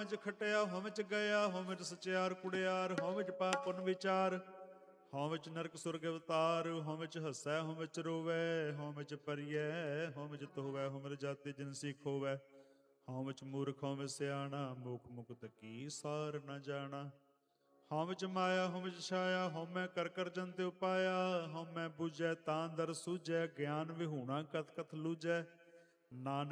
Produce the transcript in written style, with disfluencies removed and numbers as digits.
ਵਿੱਚ ਖਟਿਆ, ਹਉ ਵਿੱਚ ਗਿਆ, ਹਉ ਵਿੱਚ ਸਚਿਆਰ ਕੁੜਿਆਰ, ਹਉ ਵਿੱਚ ਪਾਪ ਪੁੰਨ ਵਿਚਾਰ, ਹਉ ਵਿੱਚ ਨਰਕ ਸੁਰਗ ਅਵਤਾਰ, ਹਉ ਵਿੱਚ ਹੱਸੈ, ਹਉ ਵਿੱਚ ਰੋਵੈ, ਹਉ ਵਿੱਚ ਪਰੀਐ, ਹਉ ਵਿੱਚ ਧੋਵੈ, ਹਉ ਵਿੱਚ ਜਾਤੀ ਜਿਨਸੀ ਖੋਵੈ, ਹਉ ਵਿੱਚ ਮੂਰਖ, ਹਉ ਵਿੱਚ ਸਿਆਣਾ, ਮੁਖ ਮੁਕਤ ਕੀ ਸਾਰ ਨ ਜਾਣਾ। ਹਉ ਵਿੱਚ ਮਾਇਆ, ਹਉ ਵਿੱਚ ਛਾਇਆ, ਹਉ ਮੈਂ ਕਰ ਕਰ ਜਨ ਤੇ ਉਪਾਇਆ, ਹਉ ਮੈਂ ਬੁਝੈ ਤਾਂ ਦਰ ਸੂਝੈ, ਗਿਆਨ ਵਿਹੂਣਾ ਕਤ ਕਤ ਲੂਝੈ। ਨਾਨਕ